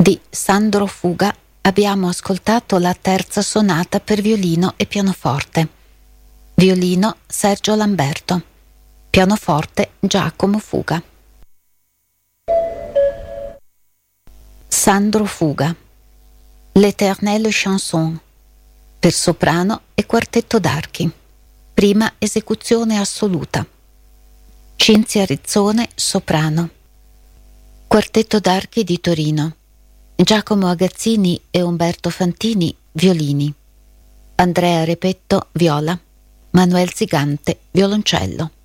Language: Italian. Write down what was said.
Di Sandro Fuga abbiamo ascoltato la terza sonata per violino e pianoforte. Violino Sergio Lamberto, pianoforte Giacomo Fuga. Sandro Fuga, L'Éternelle chanson, per soprano e quartetto d'archi, prima esecuzione assoluta. Cinzia Rizzone, soprano. Quartetto d'archi di Torino, Giacomo Agazzini e Umberto Fantini, violini. Andrea Repetto, viola. Manuel Zigante, violoncello.